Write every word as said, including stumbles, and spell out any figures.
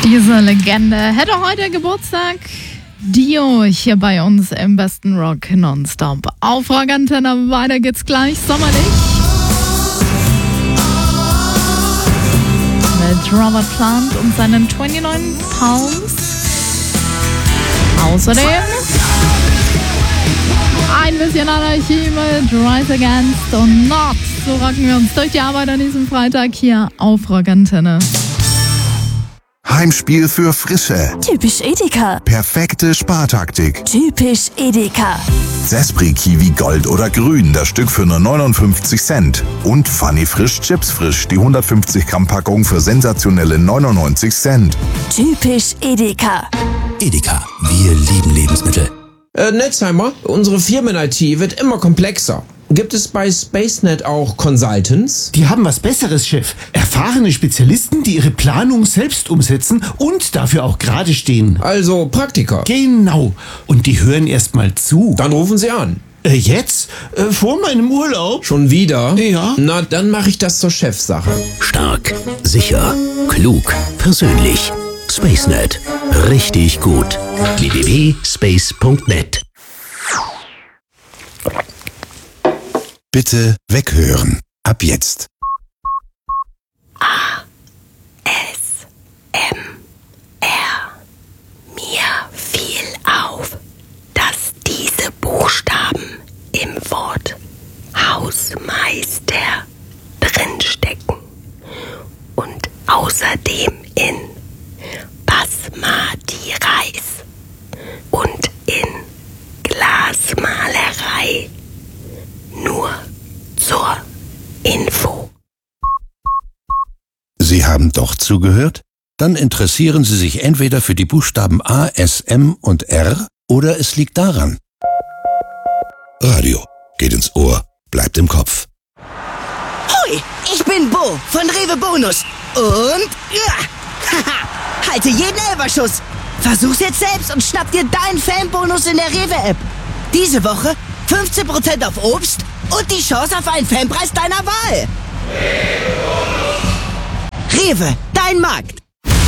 Diese Legende hätte heute Geburtstag. Dio hier bei uns im besten Rock nonstop. Auf Rock Antenne, weiter geht's gleich sommerlich. Mit Robert Plant und seinen neunundzwanzig Pounds. Außerdem ein bisschen Anarchie mit Rise Against und Not. So rocken wir uns durch die Arbeit an diesem Freitag hier auf Rock Antenne. Heimspiel für Frische. Typisch Edeka. Perfekte Spartaktik. Typisch Edeka. Sespri Kiwi Gold oder Grün, das Stück für nur neunundfünfzig Cent. Und Funny Frisch Chips Frisch, die hundertfünfzig Gramm Packung für sensationelle neunundneunzig Cent. Typisch Edeka. Edeka, wir lieben Lebensmittel. Äh, Netzheimer, unsere Firmen-I T wird immer komplexer. Gibt es bei SpaceNet auch Consultants? Die haben was Besseres, Chef. Erfahrene Spezialisten, die ihre Planung selbst umsetzen und dafür auch gerade stehen. Also Praktiker. Genau. Und die hören erst mal zu. Dann rufen Sie an. Äh, jetzt? Äh, vor meinem Urlaub? Schon wieder? Ja. Na, dann mache ich das zur Chefsache. Stark, sicher, klug, persönlich. SpaceNet. Richtig gut. w w w punkt space punkt net. Bitte weghören. Ab jetzt. A. S. M. R. Mir fiel auf, dass diese Buchstaben im Wort Hausmeister drinstecken und außerdem in Basmati Reis und in Glasmalerei. Nur zur Info. Sie haben doch zugehört? Dann interessieren Sie sich entweder für die Buchstaben A, S, M und R oder es liegt daran. Radio geht ins Ohr, bleibt im Kopf. Hoi, ich bin Bo von Rewe Bonus. Und ja, haha, halte jeden Elberschuss. Versuch's jetzt selbst und schnapp dir deinen Fanbonus in der Rewe-App. Diese Woche fünfzehn Prozent auf Obst und die Chance auf einen Fanpreis deiner Wahl. Rewe, dein Markt.